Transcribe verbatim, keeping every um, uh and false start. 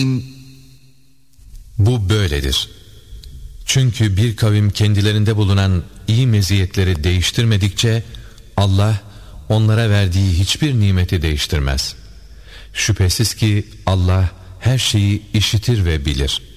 Bu böyledir. Çünkü bir kavim kendilerinde bulunan iyi meziyetleri değiştirmedikçe Allah onlara verdiği hiçbir nimeti değiştirmez. Şüphesiz ki Allah her şeyi işitir ve bilir.